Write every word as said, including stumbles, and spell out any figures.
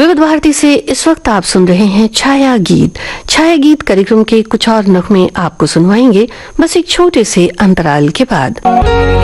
विविध भारती से इस वक्त आप सुन रहे हैं छाया गीत। छाया गीत कार्यक्रम के कुछ और नगमे आपको सुनवाएंगे बस एक छोटे से अंतराल के बाद।